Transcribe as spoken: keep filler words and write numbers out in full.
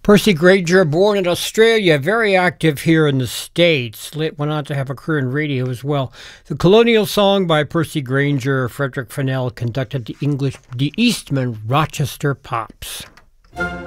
Percy Grainger, born in Australia, very active here in the States. Lit went on to have a career in radio as well. The Colonial Song by Percy Grainger, Frederick Fennell conducted the English, the Eastman Rochester Pops.